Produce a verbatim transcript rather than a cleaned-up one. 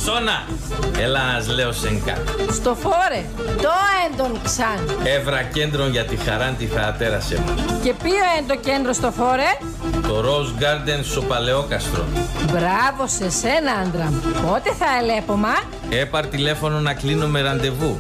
Σώνα, έλα να λέω σεν κάτι. Στο φόρε, το έντον ξαν. Έβρα κέντρο για τη χαράν τη θεατέρασε μου. Και ποιο είναι το κέντρο στο φόρε? Το Rose Garden στο Παλαιόκαστρο. Μπράβο σε σένα, άντρα μου. Πότε θα ελέπομα? Έπαρ τηλέφωνο να κλείνω με ραντεβού.